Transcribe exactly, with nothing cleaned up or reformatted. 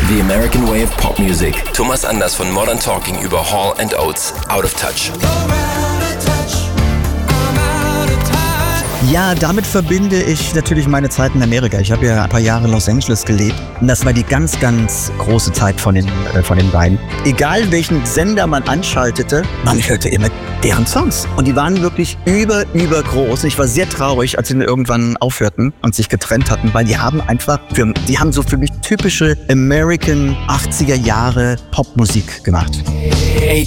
The American Way of Pop Music. Thomas Anders von Modern Talking über Hall and Oates. Out of Touch. Ja, damit verbinde ich natürlich meine Zeit in Amerika. Ich habe ja ein paar Jahre in Los Angeles gelebt und das war die ganz, ganz große Zeit von den, äh, von den beiden. Egal welchen Sender man anschaltete, man hörte immer deren Songs. Und die waren wirklich über, übergroß. Und ich war sehr traurig, als sie irgendwann aufhörten und sich getrennt hatten, weil die haben einfach, für, die haben so für mich typische American achtziger Jahre Popmusik gemacht. A